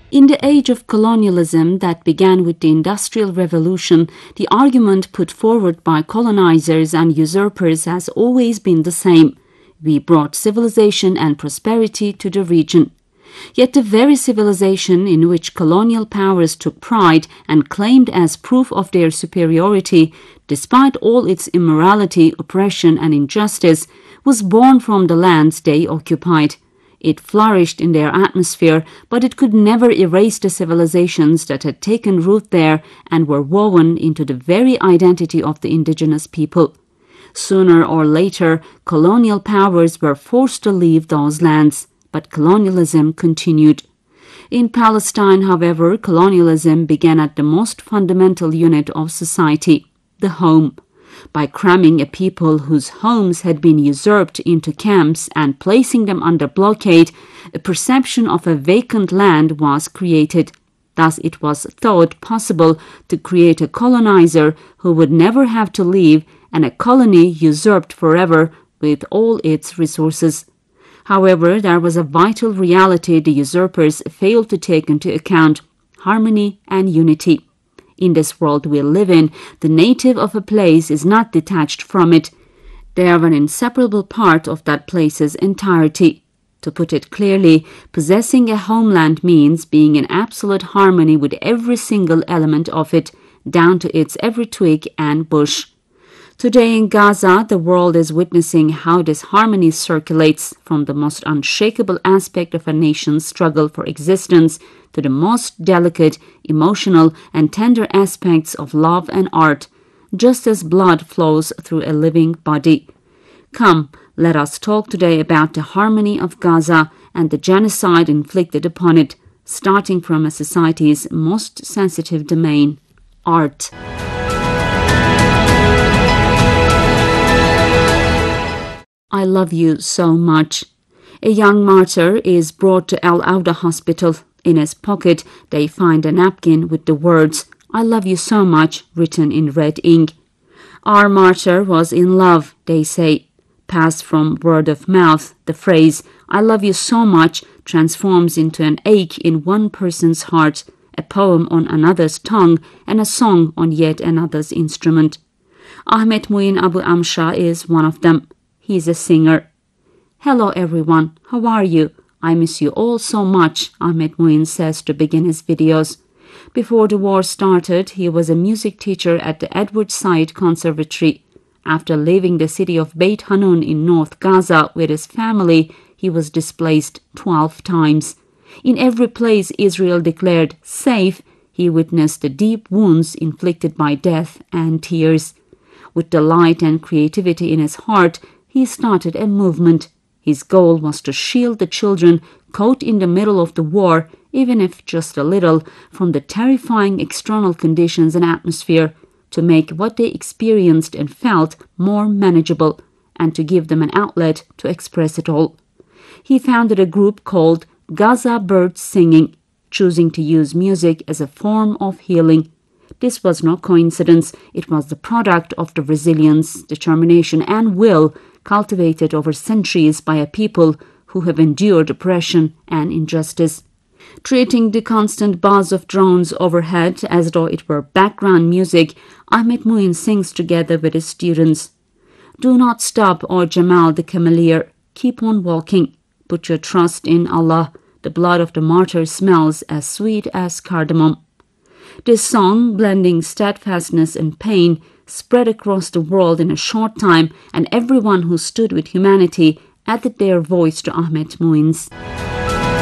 In the age of colonialism that began with the Industrial Revolution, the argument put forward by colonizers and usurpers has always been the same. We brought civilization and prosperity to the region. Yet the very civilization in which colonial powers took pride and claimed as proof of their superiority, despite all its immorality, oppression and injustice, was born from the lands they occupied. It flourished in their atmosphere, but it could never erase the civilizations that had taken root there and were woven into the very identity of the indigenous people. Sooner or later, colonial powers were forced to leave those lands, but colonialism continued. In Palestine, however, colonialism began at the most fundamental unit of society, the home. By cramming a people whose homes had been usurped into camps and placing them under blockade, a perception of a vacant land was created. Thus it was thought possible to create a colonizer who would never have to leave and a colony usurped forever with all its resources. However, there was a vital reality the usurpers failed to take into account: harmony and unity. In this world we live in, the native of a place is not detached from it. They are an inseparable part of that place's entirety. To put it clearly, possessing a homeland means being in absolute harmony with every single element of it, down to its every twig and bush. Today in Gaza, the world is witnessing how this harmony circulates from the most unshakable aspect of a nation's struggle for existence to the most delicate, emotional, and tender aspects of love and art, just as blood flows through a living body. Come, let us talk today about the harmony of Gaza and the genocide inflicted upon it, starting from a society's most sensitive domain, art. I love you so much. A young martyr is brought to Al Auda Hospital. In his pocket, they find a napkin with the words, "I love you so much," written in red ink. Our martyr was in love, they say. Passed from word of mouth, the phrase, "I love you so much," transforms into an ache in one person's heart, a poem on another's tongue, and a song on yet another's instrument. Ahmet Muin Abu Amsha is one of them. He is a singer. "Hello everyone, how are you? I miss you all so much," Ahmet Muin says to begin his videos. Before the war started, he was a music teacher at the Edward Said Conservatory. After leaving the city of Beit Hanun in North Gaza with his family, he was displaced 12 times. In every place Israel declared safe, he witnessed the deep wounds inflicted by death and tears. With delight and creativity in his heart, he started a movement. His goal was to shield the children caught in the middle of the war, even if just a little, from the terrifying external conditions and atmosphere, to make what they experienced and felt more manageable, and to give them an outlet to express it all. He founded a group called Gaza Birds Singing, choosing to use music as a form of healing. This was no coincidence. It was the product of the resilience, determination, and will cultivated over centuries by a people who have endured oppression and injustice. Treating the constant buzz of drones overhead as though it were background music, Ahmet Muin sings together with his students. "Do not stop, O Jamal the Cameleer. Keep on walking. Put your trust in Allah. The blood of the martyr smells as sweet as cardamom." This song, blending steadfastness and pain, spread across the world in a short time, and everyone who stood with humanity added their voice to Ahmet Muin's.